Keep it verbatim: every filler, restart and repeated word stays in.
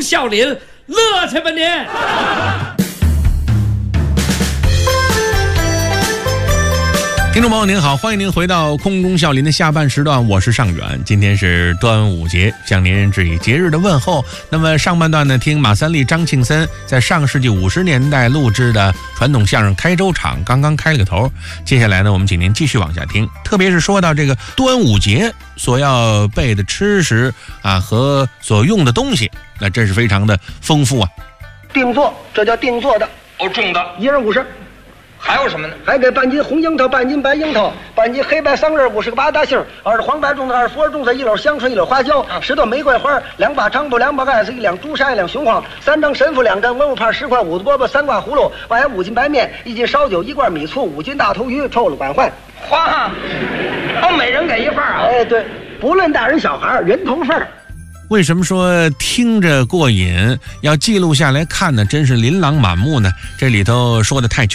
笑林，乐去吧您！ 听众朋友您好，欢迎您回到空中笑林的下半时段，我是尚远。今天是端午节，向您致以节日的问候。那么上半段呢，听马三立、张庆森在上世纪五十年代录制的传统相声开州场刚刚开了个头。接下来呢，我们请您继续往下听，特别是说到这个端午节所要备的吃食啊和所用的东西，那真是非常的丰富啊。 定做，这叫定做的哦，重的一人五十。 还有什么呢？ 还给半斤红樱桃，半斤白樱桃，半斤黑白桑葚，五十个八大杏，二十黄白种子，二十佛种子，一篓香椿，一篓花椒，十朵玫瑰花，两把张布，两把艾子，一两朱砂，一两雄黄，三张神父，两张文物帕，十块五子饽饽，三挂葫芦，外加五斤白面，一斤烧酒，一罐米醋，五斤大头鱼，臭了管换。 花，哦，每人给一份啊！ 哎，对，不论大人小孩，人头份。 为什么说听着过瘾，要记录下来看呢？真是琳琅满目呢。这里头说的太